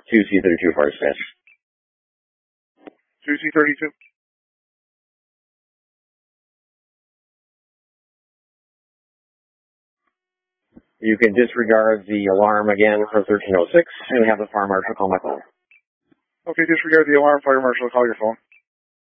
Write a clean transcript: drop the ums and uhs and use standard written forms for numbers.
2C32 fire dispatch. 2C32. You can disregard the alarm again for 1306 and have the fire marshal call my phone. Okay, disregard the alarm. Fire marshal will call your phone.